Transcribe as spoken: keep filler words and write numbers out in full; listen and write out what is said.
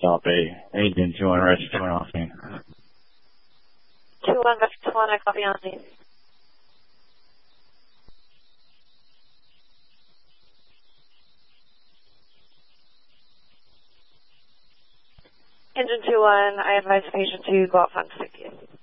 stop A. Agent two one, Rescue two one off scene. two one, Rescue two one, I copy on scene. Engine two one, I advise patient to go out front to safety.